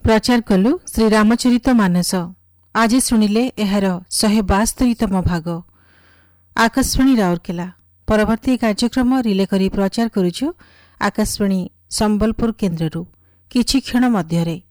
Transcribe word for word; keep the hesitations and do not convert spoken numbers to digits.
प्रचार कलु श्री रामचरित मानस। आज शुणिले एहार शहे बास्तरीतम भाग। आकाशवाणी राउरकेला। परवर्ती कार्यक्रम रिले करी प्रचार करुछु आकाशवाणी संबलपुर केन्द्ररू किछि क्षण मध्यरे।